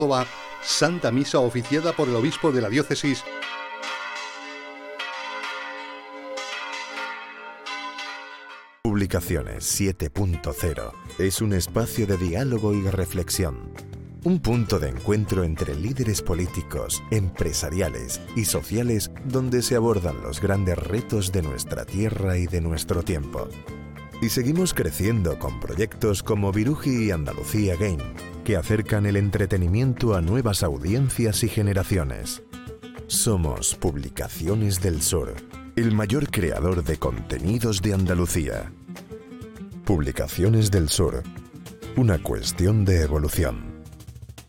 Santa Misa oficiada por el obispo de la diócesis. Publicaciones 7.0 es un espacio de diálogo y reflexión. Un punto de encuentro entre líderes políticos, empresariales y sociales donde se abordan los grandes retos de nuestra tierra y de nuestro tiempo. Y seguimos creciendo con proyectos como Viruji y Andalucía Game, que acercan el entretenimiento a nuevas audiencias y generaciones. Somos Publicaciones del Sur, el mayor creador de contenidos de Andalucía. Publicaciones del Sur, una cuestión de evolución.